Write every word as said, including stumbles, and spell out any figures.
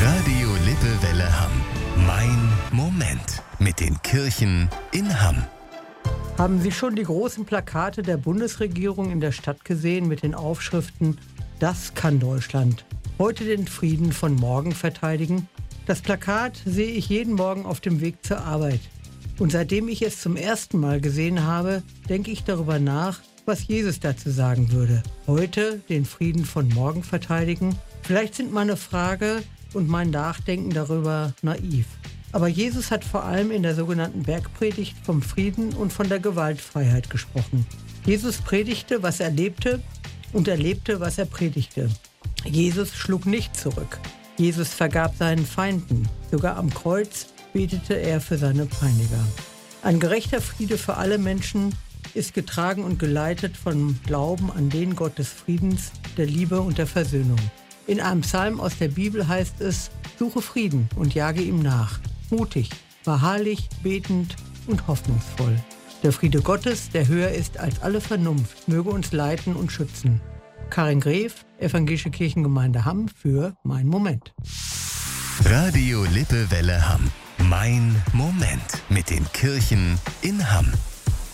Radio Lippewelle Hamm. Mein Moment mit den Kirchen in Hamm. Haben Sie schon die großen Plakate der Bundesregierung in der Stadt gesehen mit den Aufschriften „Das kann Deutschland. Heute den Frieden von morgen verteidigen"? Das Plakat sehe ich jeden Morgen auf dem Weg zur Arbeit. Und seitdem ich es zum ersten Mal gesehen habe, denke ich darüber nach, was Jesus dazu sagen würde. Heute den Frieden von morgen verteidigen? Vielleicht sind meine Frage und mein Nachdenken darüber naiv. Aber Jesus hat vor allem in der sogenannten Bergpredigt vom Frieden und von der Gewaltfreiheit gesprochen. Jesus predigte, was er lebte, und erlebte, was er predigte. Jesus schlug nicht zurück. Jesus vergab seinen Feinden. Sogar am Kreuz betete er für seine Peiniger. Ein gerechter Friede für alle Menschen ist getragen und geleitet vom Glauben an den Gott des Friedens, der Liebe und der Versöhnung. In einem Psalm aus der Bibel heißt es: Suche Frieden und jage ihm nach. Mutig, beharrlich, betend und hoffnungsvoll. Der Friede Gottes, der höher ist als alle Vernunft, möge uns leiten und schützen. Karin Gref, Evangelische Kirchengemeinde Hamm für Mein Moment. Radio Lippewelle Hamm. Mein Moment mit den Kirchen in Hamm.